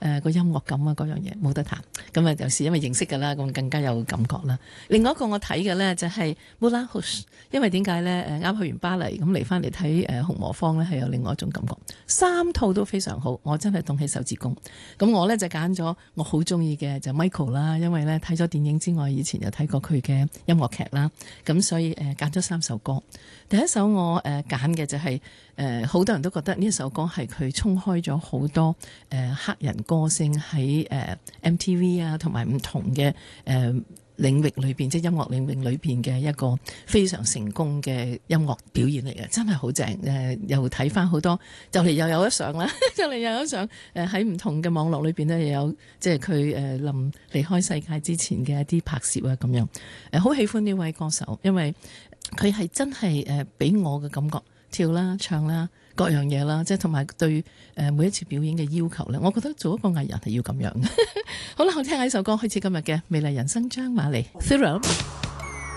個音樂感啊嗰樣嘢冇得彈。咁啊，就是因為認識㗎啦，咁更加有感覺啦。另外一個我睇嘅呢，就係 Moulin Rouge，因為點解呢？啱去完巴黎咁嚟翻嚟睇紅磨坊呢，係有另外一種感覺。3套都非常好，我真係動起手指公。咁我呢，就揀咗我好中意嘅就 Michael 啦，因為呢睇咗電影之外，以前又睇過佢嘅音樂劇啦，咁所以揀咗3首歌。第一首我揀嘅就係好多人都覺得呢一首歌係佢衝開咗好多黑人歌星喺MTV 啊同埋唔同嘅領域裏邊，即係音樂領域裏邊嘅一個非常成功嘅音樂表現嚟嘅，真係好正。又睇翻好多，就嚟又有得上啦，就嚟又有得上。喺唔同嘅網絡裏邊咧，又有即係佢臨離開世界之前嘅一啲拍攝啊咁樣。好喜歡呢位歌手，因為佢係真係俾我嘅感覺，跳啦、唱啦、各樣嘢啦，即係同埋對每一次表演嘅要求咧，我覺得做一個藝人係要咁樣嘅。好啦，我聽下呢首歌，開始今日嘅美麗人生，張瑪莉 Thrill。